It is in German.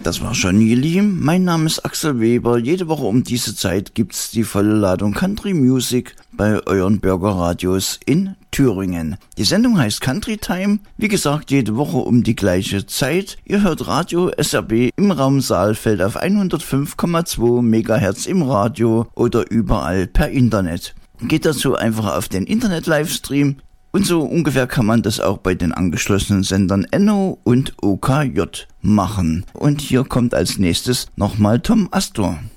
Das war Johnny Lee. Mein Name ist Axel Weber. Jede Woche um diese Zeit gibt's die volle Ladung Country Music bei euren Bürgerradios in Thüringen. Die Sendung heißt Country Time. Wie gesagt, jede Woche um die gleiche Zeit. Ihr hört Radio SRB im Raum Saalfeld auf 105,2 MHz im Radio oder überall per Internet. Geht dazu einfach auf den Internet-Livestream. Und so ungefähr kann man das auch bei den angeschlossenen Sendern NO und OKJ machen. Und hier kommt als nächstes nochmal Tom Astor.